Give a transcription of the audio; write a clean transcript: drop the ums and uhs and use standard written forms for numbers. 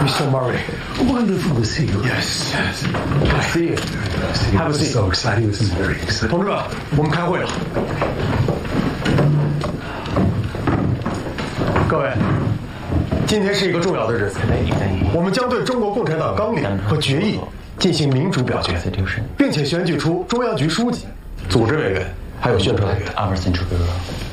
Mr. Murray. Wonderful to see you. Yes. Good to see you. Have a seat. So exciting. This is very exciting. 同志们，我们开会了。各位，今天是一个重要的日子，我们将对中国共产党纲领和决议进行民主表决，并且选举出中央局书记、组织委员还有宣传委员。